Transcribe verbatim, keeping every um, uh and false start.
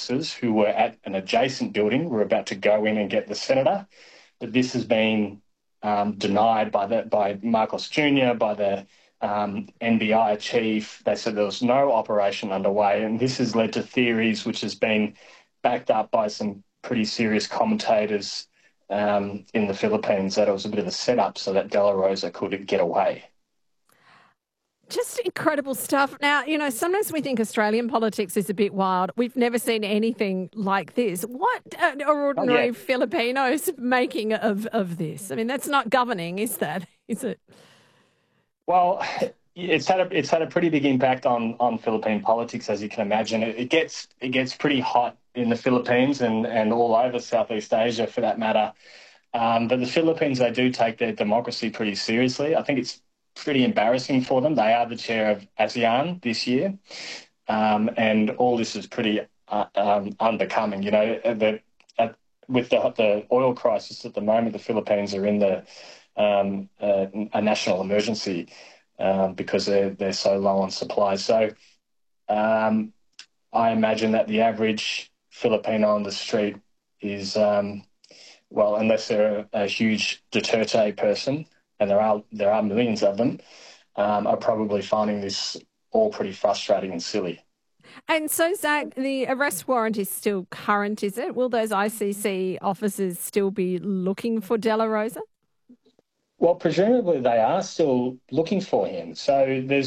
officers who were at an adjacent building were about to go in and get the senator, but this has been um, denied by the, by Marcos Junior, by the um, N B I chief. They said there was no operation underway, and this has led to theories which has been backed up by some pretty serious commentators um, in the Philippines that it was a bit of a setup so that De La Rosa could get away. Just incredible stuff. Now, you know, sometimes we think Australian politics is a bit wild. We've never seen anything like this. What are ordinary oh, yeah. Filipinos making of, of this? I mean, that's not governing, is that? Is it? Well, it's had a it's had a pretty big impact on, on Philippine politics, as you can imagine. It, it gets it gets pretty hot in the Philippines and, and all over Southeast Asia, for that matter. Um, but the Philippines, they do take their democracy pretty seriously. I think it's pretty embarrassing for them. They are the chair of ASEAN this year, um, and all this is pretty uh, um, unbecoming. You know, the, uh, with the, the oil crisis at the moment, the Philippines are in the um, uh, a national emergency um, because they're they're so low on supply. So um, I imagine that the average Filipino on the street is um, well, unless they're a, a huge Duterte person, and there are there are millions of them, um, are probably finding this all pretty frustrating and silly. And so, Zach, the arrest warrant is still current, is it? Will those I C C officers still be looking for De La Rosa? Well, presumably they are still looking for him. So there's